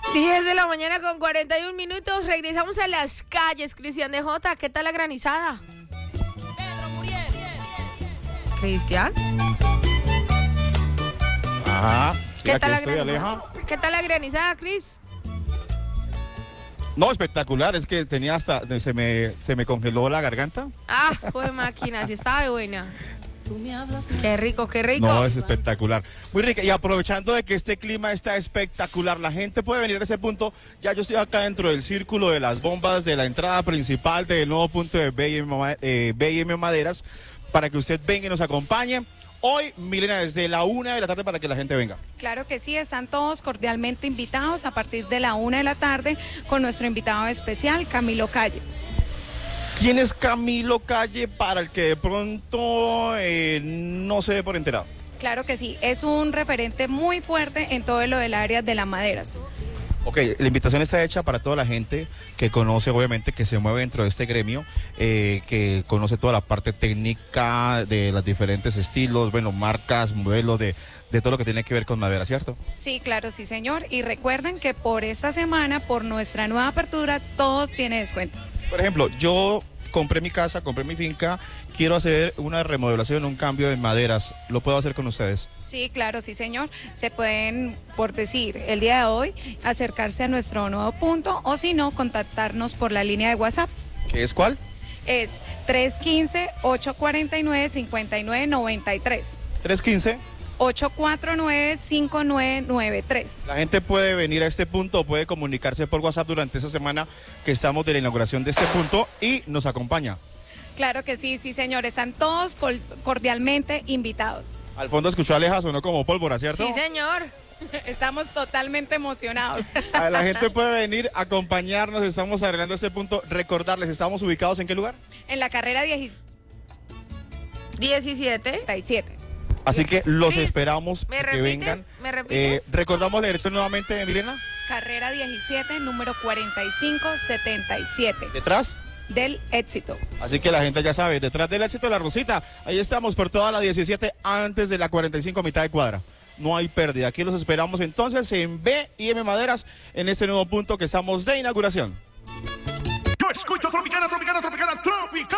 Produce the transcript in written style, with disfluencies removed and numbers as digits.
10 de la mañana con 41 minutos. Regresamos a las calles. Cristian de Jota, ¿qué tal la granizada? Cristian. Ajá. ¿Qué tal la granizada? ¿Qué tal la granizada, Cris? No, espectacular, es que tenía hasta, se me congeló la garganta. Ah, pues máquina, sí estaba de buena. Qué rico, qué rico. No, es espectacular. Muy rica. Y aprovechando de que este clima está espectacular, la gente puede venir a ese punto. Ya yo estoy acá dentro del círculo de las bombas de la entrada principal del nuevo punto de B&M Maderas, para que usted venga y nos acompañe. Hoy, Milena, desde la 1 de la tarde para que la gente venga. Claro que sí, están todos cordialmente invitados a partir de la 1 de la tarde con nuestro invitado especial, Camilo Calle. ¿Quién es Camilo Calle para el que de pronto no se dé por enterado? Claro que sí, es un referente muy fuerte en todo lo del área de las maderas. Ok, la invitación está hecha para toda la gente que conoce, obviamente, que se mueve dentro de este gremio, que conoce toda la parte técnica de los diferentes estilos, bueno, marcas, modelos, de todo lo que tiene que ver con madera, ¿cierto? Sí, claro, sí, señor. Y recuerden que por esta semana, por nuestra nueva apertura, todo tiene descuento. Por ejemplo, yo compré mi casa, compré mi finca, quiero hacer una remodelación, un cambio de maderas, ¿lo puedo hacer con ustedes? Sí, claro, sí, señor. Se pueden, por decir, el día de hoy, acercarse a nuestro nuevo punto o si no, contactarnos por la línea de WhatsApp. ¿Qué es cuál? Es 315-849-5993. 315. 849-5993. La gente puede venir a este punto o puede comunicarse por WhatsApp durante esa semana que estamos de la inauguración de este punto y nos acompaña. Claro que sí, sí, señor. Están todos cordialmente invitados. Al fondo escuchó a Aleja, sonó como pólvora, ¿cierto? Sí, señor. Estamos totalmente emocionados. La gente puede venir a acompañarnos, estamos arreglando este punto. Recordarles, ¿estamos ubicados en qué lugar? En la carrera 17. 17. Así que los Cris, esperamos ¿me que repites? vengan. ¿Me repites? Recordamos la dirección nuevamente, Milena. Carrera 17, número 4577. Detrás. Del Éxito. Así que la gente ya sabe, detrás del Éxito de la Rosita, ahí estamos por toda la 17 antes de la 45 mitad de cuadra. No hay pérdida. Aquí los esperamos entonces en B&M Maderas en este nuevo punto que estamos de inauguración. Yo escucho Tropicana, Tropicana, Tropicana, Tropicana.